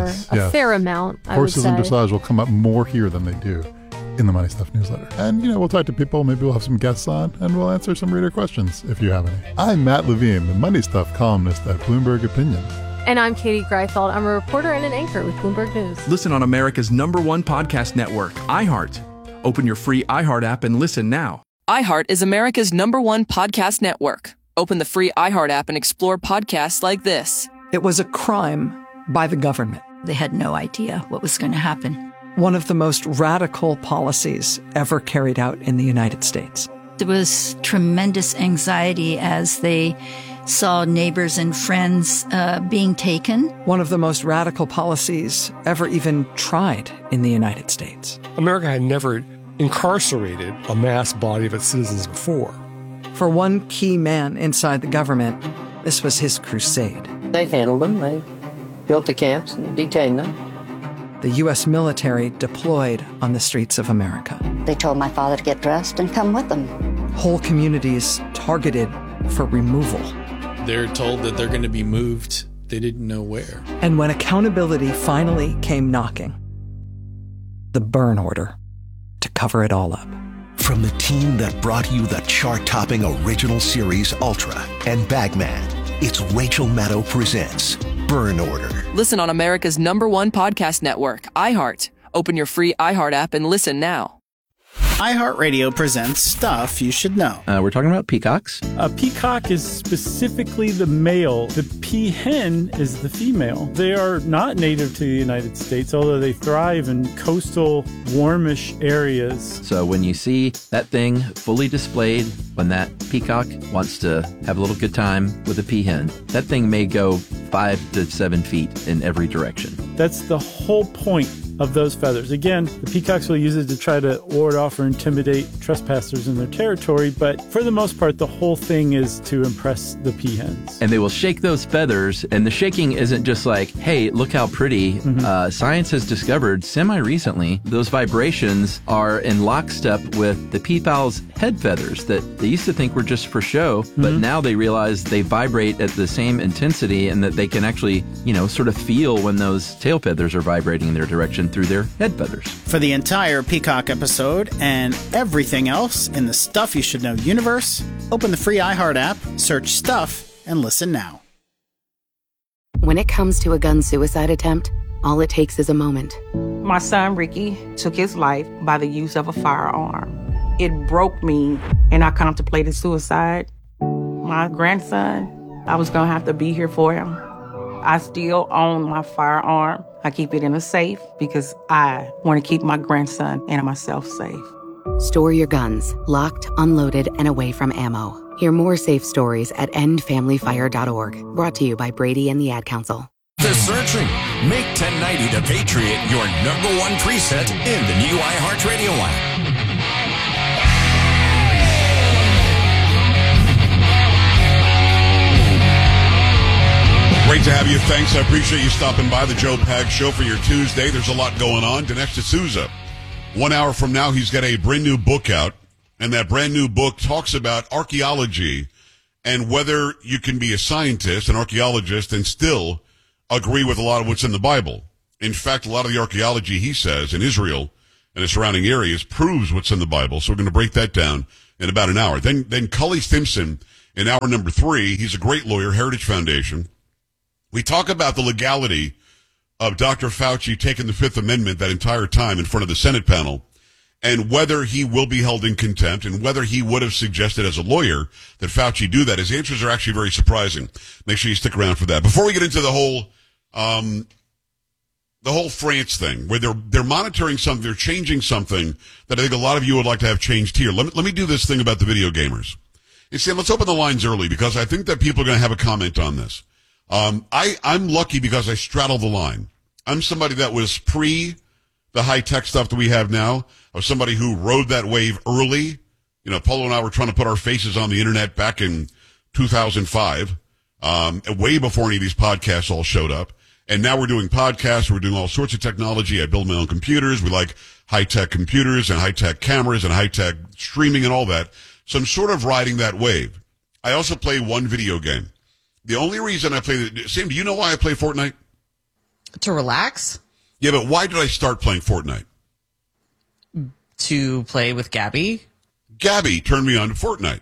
a fair amount, I would say. Horses and dressage will come up more here than they do in the Money Stuff newsletter. And, we'll talk to people, maybe we'll have some guests on, and we'll answer some reader questions if you have any. I'm Matt Levine, the Money Stuff columnist at Bloomberg Opinion. And I'm Katie Greifeld. I'm a reporter and an anchor with Bloomberg News. Listen on America's #1 podcast network, iHeart. Open your free iHeart app and listen now. iHeart is America's #1 podcast network. Open the free iHeart app and explore podcasts like this. It was a crime by the government. They had no idea what was going to happen. One of the most radical policies ever carried out in the United States. There was tremendous anxiety as they saw neighbors and friends being taken. One of the most radical policies ever even tried in the United States. America had never incarcerated a mass body of its citizens before. For one key man inside the government, this was his crusade. They handled them. They built the camps and detained them. The U.S. military deployed on the streets of America. They told my father to get dressed and come with them. Whole communities targeted for removal. They're told that they're going to be moved. They didn't know where. And when accountability finally came knocking, the burn order to cover it all up. From the team that brought you the chart-topping original series Ultra and Bagman, it's Rachel Maddow presents Burn Order. Listen on America's #1 podcast network, iHeart. Open your free iHeart app and listen now. iHeartRadio presents Stuff You Should Know. We're talking about peacocks. A peacock is specifically the male. The peahen is the female. They are not native to the United States, although they thrive in coastal, warmish areas. So when you see that thing fully displayed, when that peacock wants to have a little good time with a peahen, that thing may go 5 to 7 feet in every direction. That's the whole point of those feathers. Again, the peacocks will use it to try to ward off or intimidate trespassers in their territory, but for the most part, the whole thing is to impress the peahens. And they will shake those feathers, and the shaking isn't just like, hey, look how pretty. Science has discovered semi-recently those vibrations are in lockstep with the peafowl's head feathers that they used to think were just for show, but now they realize they vibrate at the same intensity and that they can actually, sort of feel when those tail feathers are vibrating in their direction through their head feathers. For the entire Peacock episode and everything else in the Stuff You Should Know universe, open the free iHeart app, search Stuff, and listen now. When it comes to a gun suicide attempt, all it takes is a moment. My son, Ricky, took his life by the use of a firearm. It broke me, and I contemplated suicide. My grandson, I was going to have to be here for him. I still own my firearm. I keep it in a safe because I want to keep my grandson and myself safe. Store your guns, locked, unloaded, and away from ammo. Hear more safe stories at endfamilyfire.org. Brought to you by Brady and the Ad Council. The Searching. Make 1090 The Patriot your #1 preset in the new iHeartRadio app. Great to have you. Thanks. I appreciate you stopping by the Joe Pags Show for your Tuesday. There's a lot going on. Dinesh D'Souza. 1 hour from now, he's got a brand new book out, and that brand new book talks about archaeology and whether you can be a scientist, an archaeologist, and still agree with a lot of what's in the Bible. In fact, a lot of the archaeology, he says, in Israel and the surrounding areas proves what's in the Bible. So we're going to break that down in about an hour. Then Cully Stimson in hour number 3. He's a great lawyer, Heritage Foundation. We talk about the legality of Dr. Fauci taking the Fifth Amendment that entire time in front of the Senate panel, and whether he will be held in contempt, and whether he would have suggested as a lawyer that Fauci do that. His answers are actually very surprising. Make sure you stick around for that. Before we get into the whole France thing, where they're monitoring something, they're changing something that I think a lot of you would like to have changed here. Let me do this thing about the video gamers. You see, let's open the lines early, because I think that people are going to have a comment on this. I'm lucky because I straddle the line. I'm somebody that was pre the high-tech stuff that we have now. I was somebody who rode that wave early. You know, Polo and I were trying to put our faces on the internet back in 2005, way before any of these podcasts all showed up. And now we're doing podcasts. We're doing all sorts of technology. I build my own computers. We like high-tech computers and high-tech cameras and high-tech streaming and all that. So I'm sort of riding that wave. I also play one video game. The only reason I play Sam, do you know why I play Fortnite? To relax? Yeah, but why did I start playing Fortnite? To play with Gabby? Gabby turned me on to Fortnite.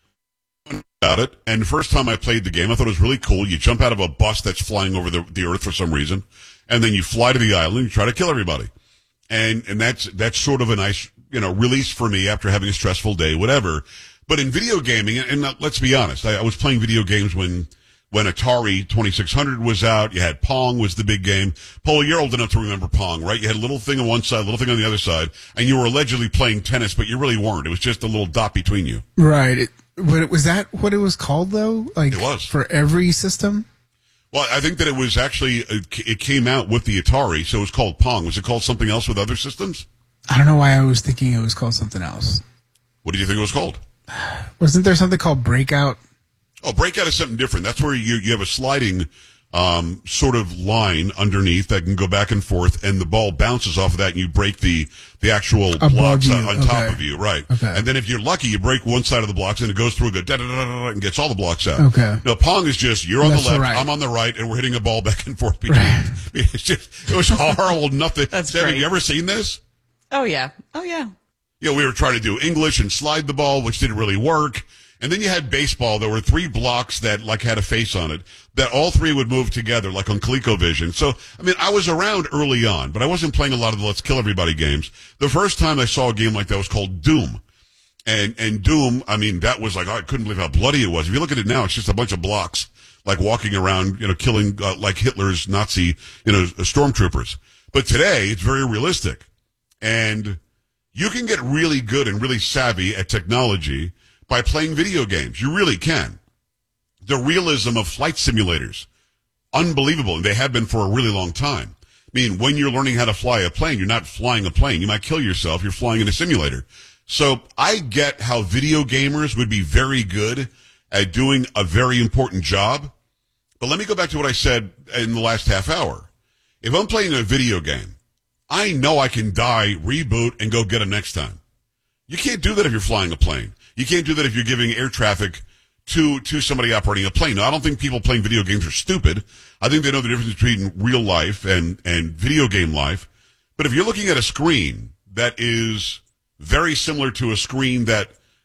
About it, and the first time I played the game, I thought it was really cool. You jump out of a bus that's flying over the earth for some reason, and then you fly to the island and you try to kill everybody. And that's sort of a nice, release for me after having a stressful day, whatever. But in video gaming, and let's be honest, I was playing video games when Atari 2600 was out. You had Pong was the big game. Paul, you're old enough to remember Pong, right? You had a little thing on one side, a little thing on the other side, and you were allegedly playing tennis, but you really weren't. It was just a little dot between you. Right. Was that what it was called, though? Like, it was. For every system? Well, I think that it was actually, it came out with the Atari, so it was called Pong. Was it called something else with other systems? I don't know why I was thinking it was called something else. What do you think it was called? Wasn't there something called Breakout? Oh, Breakout is something different. That's where you have a sliding sort of line underneath that can go back and forth, and the ball bounces off of that, and you break the actual blocks on top of you, right? Okay. And then if you're lucky, you break one side of the blocks, and it goes through and and gets all the blocks out. Okay. No, Pong is just you're on the left, I'm on the right, and we're hitting a ball back and forth between. Right. It was horrible. Nothing. That's Sarah, great. Have you ever seen this? Oh yeah. Oh yeah. We were trying to do English and slide the ball, which didn't really work. And then you had baseball. There were 3 blocks that had a face on it that all 3 would move together like on ColecoVision. So, I was around early on, but I wasn't playing a lot of the Let's Kill Everybody games. The first time I saw a game like that was called Doom. And Doom, that was like, I couldn't believe how bloody it was. If you look at it now, it's just a bunch of blocks, like walking around, killing, like Hitler's Nazi, stormtroopers. But today, it's very realistic. And you can get really good and really savvy at technology by playing video games. You really can. The realism of flight simulators, unbelievable, and they have been for a really long time. When you're learning how to fly a plane, you're not flying a plane. You might kill yourself. You're flying in a simulator. So I get how video gamers would be very good at doing a very important job. But let me go back to what I said in the last half hour. If I'm playing a video game, I know I can die, reboot, and go get it next time. You can't do that if you're flying a plane. You can't do that if you're giving air traffic to somebody operating a plane. Now, I don't think people playing video games are stupid. I think they know the difference between real life and video game life. But if you're looking at a screen that is very similar to a screen that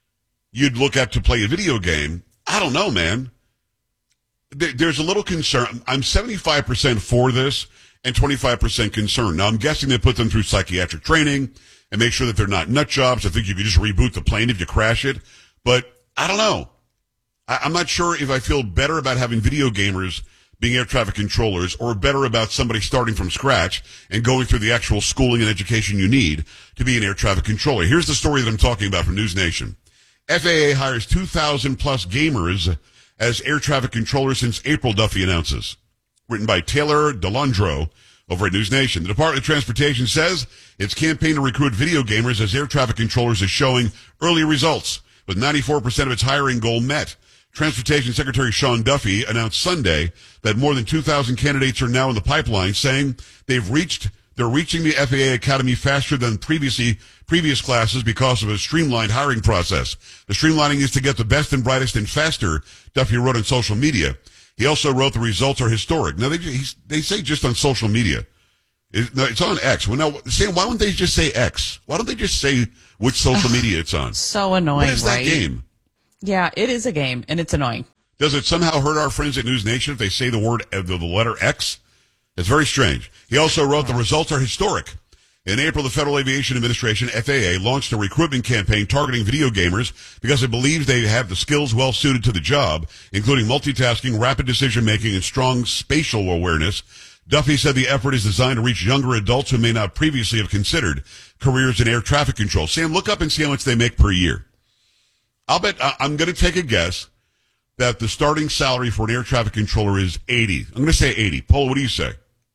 you'd look at to play a video game, I don't know, man. There's a little concern. I'm 75% for this and 25% concerned. Now, I'm guessing they put them through psychiatric training and make sure that they're not nut jobs. I think you could just reboot the plane if you crash it. But I don't know. I'm not sure if I feel better about having video gamers being air traffic controllers or better about somebody starting from scratch and going through the actual schooling and education you need to be an air traffic controller. Here's the story that I'm talking about from News Nation. FAA hires 2,000 plus gamers as air traffic controllers since April, Duffy announces. Written by Taylor DeLandro over at News Nation. The Department of Transportation says its campaign to recruit video gamers as air traffic controllers is showing early results, with 94% of its hiring goal met. Transportation Secretary Sean Duffy announced Sunday that more than 2,000 candidates are now in the pipeline, saying they're reaching the FAA Academy faster than previous classes because of a streamlined hiring process. The streamlining is to get the best and brightest and faster, Duffy wrote on social media. He also wrote the results are historic. Now, they say just on social media. It's on X. Well, now, Sam, why wouldn't they just say X? Why don't they just say which social media it's on? So annoying, What is that right? game? Yeah, it is a game, and it's annoying. Does it somehow hurt our friends at News Nation if they say the letter X? It's very strange. He also wrote the results are historic. In April, the Federal Aviation Administration, FAA, launched a recruitment campaign targeting video gamers because it believes they have the skills well suited to the job, including multitasking, rapid decision-making, and strong spatial awareness. Duffy said the effort is designed to reach younger adults who may not previously have considered careers in air traffic control. Sam, look up and see how much they make per year. I'm going to take a guess that the starting salary for an air traffic controller is 80. I'm going to say 80. Paul, what do you say?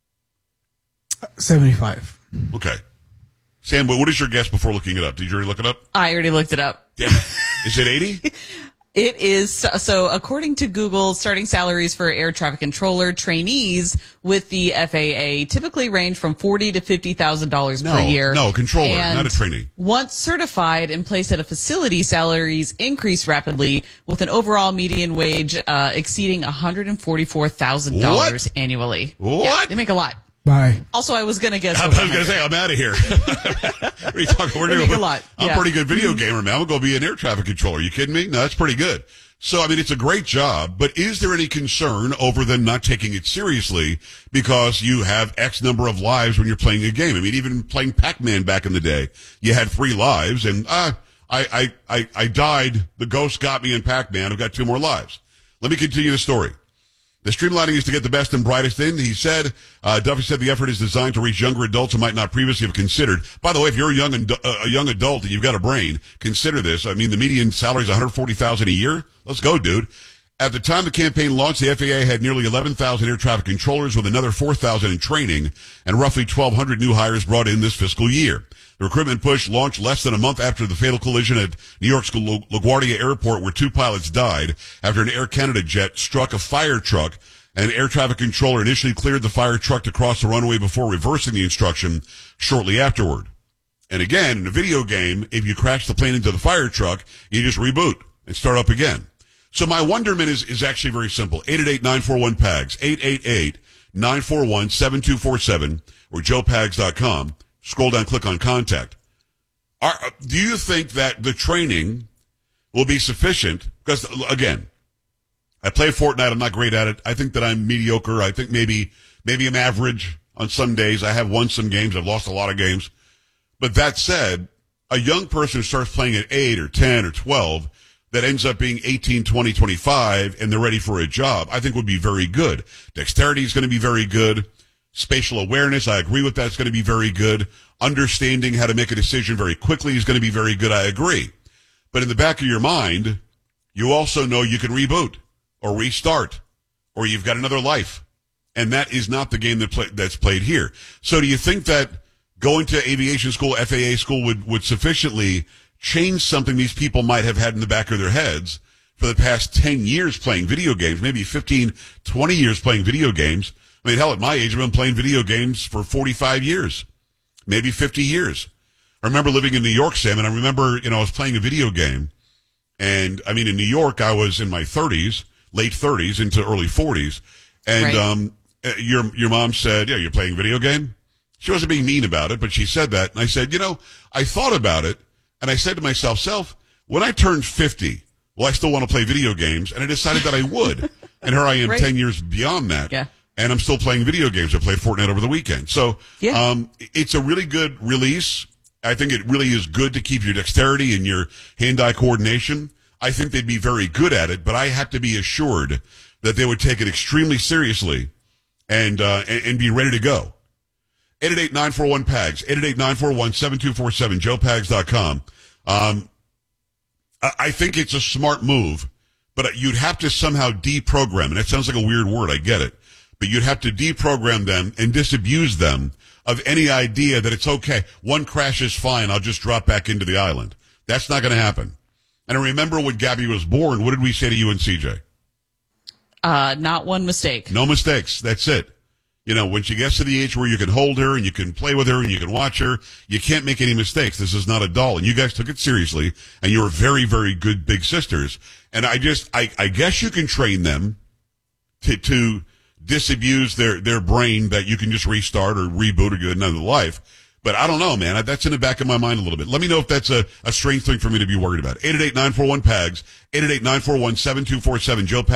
75. Okay. Sam, what is your guess before looking it up? Did you already look it up? I already looked it up. Damn it. Is it 80? It is. So according to Google, starting salaries for air traffic controller trainees with the FAA typically range from $40,000 to $50,000 per year. No, controller, and not a trainee. Once certified and placed at a facility, salaries increase rapidly with an overall median wage exceeding $144,000 annually. What? Yeah, they make a lot. Bye. Also, I was going to guess. I was going to say, I'm out of here. What are you talking? We're doing a lot. I'm a pretty good video gamer, man. I'm going to go be an air traffic controller. You kidding me? No, that's pretty good. So, I mean, it's a great job, but is there any concern over them not taking it seriously because you have X number of lives when you're playing a game? I mean, even playing Pac-Man back in the day, you had 3 lives, and I died. The ghost got me in Pac-Man. I've got 2 more lives. Let me continue the story. The streamlining is to get the best and brightest in. He said, Duffy said the effort is designed to reach younger adults who might not previously have considered. By the way, if you're a young adult and you've got a brain, consider this. I mean, the median salary is $140,000 a year. Let's go, dude. At the time the campaign launched, the FAA had nearly 11,000 air traffic controllers with another 4,000 in training and roughly 1,200 new hires brought in this fiscal year. The recruitment push launched less than a month after the fatal collision at New York's LaGuardia Airport, where 2 pilots died after an Air Canada jet struck a fire truck. An air traffic controller initially cleared the fire truck to cross the runway before reversing the instruction shortly afterward. And again, in a video game, if you crash the plane into the fire truck, you just reboot and start up again. So my wonderment is actually very simple. 888-941-PAGS, 888-941-7247, or joepags.com. Scroll down, click on contact. Do you think that the training will be sufficient? Because, again, I play Fortnite. I'm not great at it. I think that I'm mediocre. I think maybe I'm average on some days. I have won some games. I've lost a lot of games. But that said, a young person who starts playing at 8 or 10 or 12 that ends up being 18, 20, 25, and they're ready for a job, I think would be very good. Dexterity is going to be very good. Spatial awareness, I agree with that. It's going to be very good. Understanding how to make a decision very quickly is going to be very good. I agree. But in the back of your mind, you also know you can reboot or restart or you've got another life. And that is not the game that's played here. So do you think that going to aviation school, FAA school would sufficiently change something these people might have had in the back of their heads for the past 10 years playing video games, maybe 15, 20 years playing video games? I mean, hell, at my age, I've been playing video games for 45 years, maybe 50 years. I remember living in New York, Sam, and I remember, I was playing a video game. And, I mean, in New York, I was in my 30s, late 30s into early 40s. And your mom said, yeah, you're playing a video game? She wasn't being mean about it, but she said that. And I said, I thought about it, and I said to myself, Self, when I turned 50, well, I still want to play video games. And I decided that I would. And here I am 10 years beyond that. Yeah. And I'm still playing video games. I played Fortnite over the weekend. So it's a really good release. I think it really is good to keep your dexterity and your hand-eye coordination. I think they'd be very good at it, but I have to be assured that they would take it extremely seriously and be ready to go. 888-941-PAGS, 888-941-7247, joepags.com. I think it's a smart move, but you'd have to somehow deprogram, and that sounds like a weird word, I get it. But you'd have to deprogram them and disabuse them of any idea that it's okay. One crash is fine. I'll just drop back into the island. That's not going to happen. And I remember when Gabby was born, what did we say to you and CJ? Not one mistake. No mistakes. That's it. You know, when she gets to the age where you can hold her and you can play with her and you can watch her, you can't make any mistakes. This is not a doll. And you guys took it seriously, and you were very, very good big sisters. And I guess you can train them to disabuse their brain that you can just restart or reboot or get another life. But I don't know, man. That's in the back of my mind a little bit. Let me know if that's a strange thing for me to be worried about. 888-941-PAGS, 888-941-7247. Joe Pags.